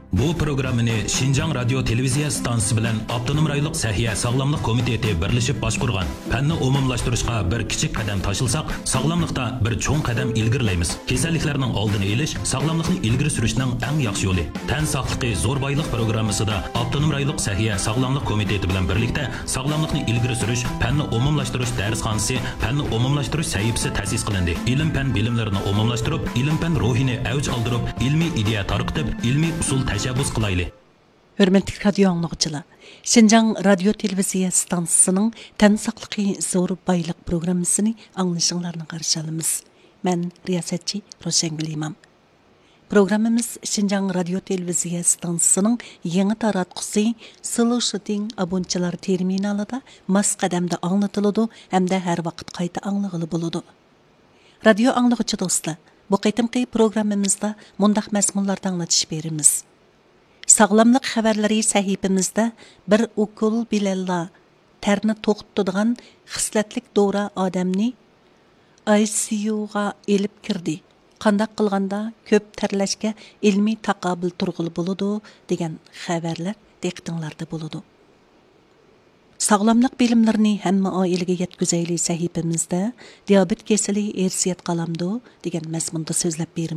Bu programmani Şinjan Radyo Televiziya stansiyasi bilan Avtonom rayonluq Sahiya Sog'lomlik komiteti birlashib boshqurgan. Fanni umumlashtirishga bir kichik qadam tashilsak, sog'lomlikda bir cho'ng qadam ilgirlaymiz. Kasalliklarning oldini olish, sog'lomlikni ilgari surishning eng yaxshi yo'li. Tan sog'ligi zo'r boylik programmasida Avtonom rayonluq Sahiya Sog'lomlik komiteti bilan birlikda sog'lomlikni ilgari surish, fanni umumlashtirish darsxonasi, fanni umumlashtirish sahifasi ta'sis qilindi. Ilm-fan bilimlarini umumlashtirib, ilm-fan ruhini avj oldirib, ilmiy ideya tarqitib, ilmiy usul tashabbus qilayli. Hürmetli radyo anlıqçılar, Şinjan Radyo Televiziya stansiyasının Tan saqlıqı zo'r boylik programmasını anglashinglarni qarshi olamiz. Men riyosetchi Roshangul Imam. Programmamiz Şinjan Radyo Televiziya stansiyasının yangi taratqusi Solution abonchilar terminalida mas qadamda anlatıladi hamda har vaqt qayta anglag'ili bo'ladi. Radio anlıqçı do'stlar, bu qitimqi programmamizda mundaq mazmunlar anglatish beramiz. Sağlamlıq xəbərləri səhifəmizdə bir okul biləlla tərni toxutduğan xislətlik dora adamni ICU-ga elib kirdi. Qandaq qılğanda köp tərləşkə ilmi taqabil turğulu buludu degan xəbərlər diqqətinizdə buludu. Sağlamlıq bilimlərini həmmə ailəyə yetkizəyli səhifəmizdə diabet keseli ersiyat qalamdı degan məzmunda sözləb berimiz.